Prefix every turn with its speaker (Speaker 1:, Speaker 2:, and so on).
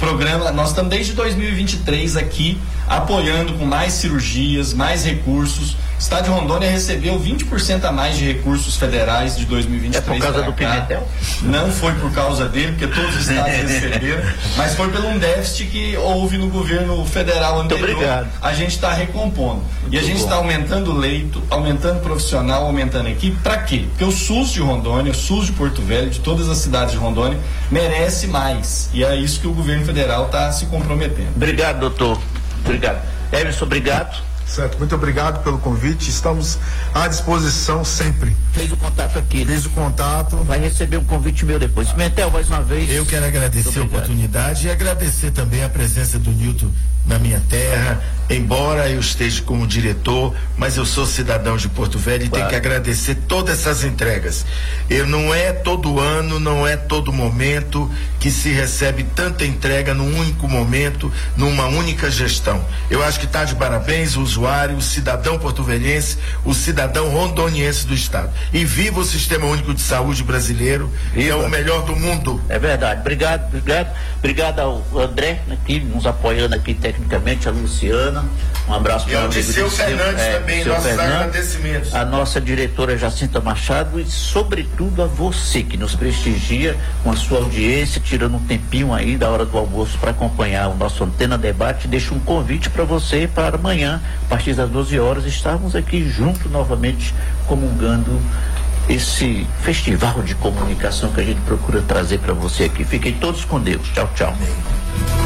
Speaker 1: programa, nós estamos desde 2023 aqui apoiando com mais cirurgias, mais recursos. O estado de Rondônia recebeu 20% a mais de recursos federais de 2023.
Speaker 2: É por causa do Pimentel?
Speaker 1: Não foi por causa dele, porque todos os estados receberam, mas foi pelo um déficit que houve no governo federal anterior.
Speaker 2: Muito obrigado.
Speaker 1: A gente está recompondo. E a gente está aumentando leito, aumentando profissional, aumentando equipe. Para quê? Porque o SUS de Rondônia, o SUS de Porto Velho, de todas as cidades de Rondônia, merece mais. E é isso que o governo federal está se comprometendo.
Speaker 2: Obrigado, doutor. Obrigado. Emerson, obrigado.
Speaker 3: Certo, muito obrigado pelo convite, estamos à disposição sempre.
Speaker 2: Fez o contato aqui.
Speaker 3: Fez o contato.
Speaker 2: Vai receber um convite meu depois. Pimentel, mais uma vez.
Speaker 4: Eu quero agradecer a oportunidade e agradecer também a presença do Nilton na minha terra, embora eu esteja como diretor, mas eu sou cidadão de Porto Velho e tenho que agradecer todas essas entregas. Não é todo ano, não é todo momento que se recebe tanta entrega num único momento, numa única gestão. Eu acho que está de parabéns o usuário, o cidadão porto-velhense, o cidadão rondoniense do estado. E viva o Sistema Único de Saúde brasileiro, que é o melhor do mundo.
Speaker 2: É verdade. Obrigado ao André, aqui, nos apoiando aqui tecnicamente, a Luciana. Um abraço para o
Speaker 4: Disseu Fernandes também, nossos agradecimentos.
Speaker 2: A nossa diretora Jacinta Machado e, sobretudo, a você que nos prestigia com a sua audiência, tirando um tempinho aí da hora do almoço para acompanhar o nosso Antena Debate. Deixo um convite para você para amanhã, a partir das 12 horas, estarmos aqui juntos novamente comungando esse festival de comunicação que a gente procura trazer para você aqui. Fiquem todos com Deus. Tchau, tchau.